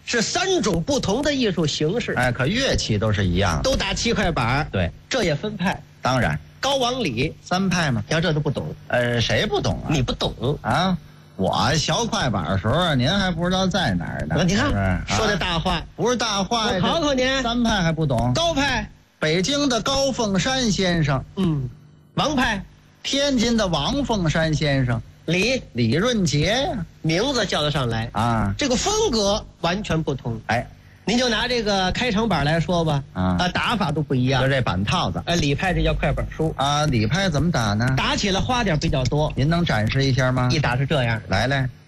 是3种不同的艺术形式。 哎，可乐器都是一样的。 都打7块板。 对， 这也分派， 当然高往里 3派嘛。 要这都不懂。 谁不懂啊？ 你不懂啊？我学快板的时候，您还不知道在哪儿呢。 你看是说的大话， 不是大话。 我考考您 ，3派还不懂？ 高派， 北京的高凤山先生。 王派， 天津的王凤山先生。李润杰呀， 名字叫得上来啊， 这个风格完全不同。 哎， 您就拿这个开场板来说吧，打法都不一样。 就这板套子， 李派这叫快板书啊，李派怎么打呢？ 打起来花点比较多。 您能展示一下吗？ 一打是这样， 来。